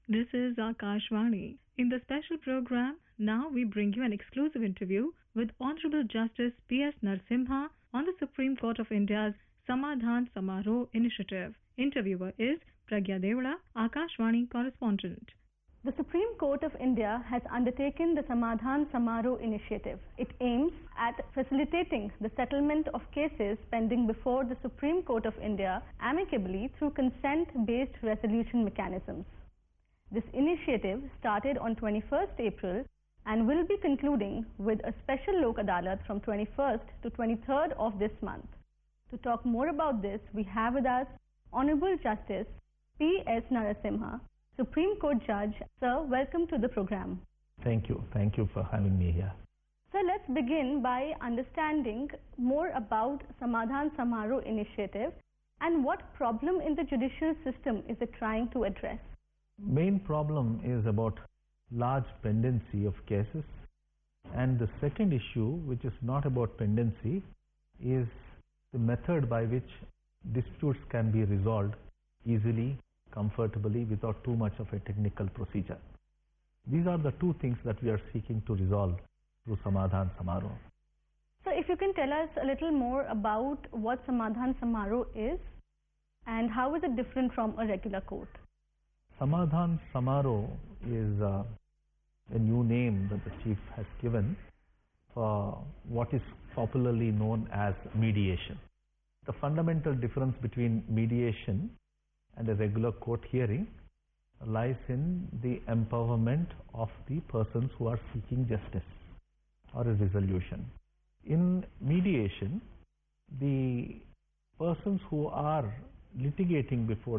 This is Akashvani. In the special program, now we bring you an exclusive interview with Honorable Justice P.S. Narasimha on the Supreme Court of India's Samadhan Samaroh initiative. Interviewer is Pragya Devada, Akashvani correspondent. The Supreme Court of India has undertaken the Samadhan Samaroh initiative. It aims at facilitating the settlement of cases pending before the Supreme Court of India amicably through consent-based resolution mechanisms. This initiative started on 21st April and will be concluding with a special Lok Adalat from 21st to 23rd of this month. To talk more about this, we have with us Honorable Justice P.S. Narasimha, Supreme Court Judge. Sir, welcome to the program. Thank you. Thank you for having me here. So let's begin by understanding more about Samadhan Samaroh initiative and what problem in the judicial system is it trying to address? Main problem is about large pendency of cases, and the second issue, which is not about pendency, is the method by which disputes can be resolved easily, comfortably, without too much of a technical procedure. These are the two things that we are seeking to resolve through Samadhan Samaroh. So if you can tell us a little more about what Samadhan Samaroh is and how is it different from a regular court? Samadhan Samaroh is a new name that the chief has given for what is popularly known as mediation. The fundamental difference between mediation and a regular court hearing lies in the empowerment of the persons who are seeking justice or a resolution. In mediation, the persons who are litigating before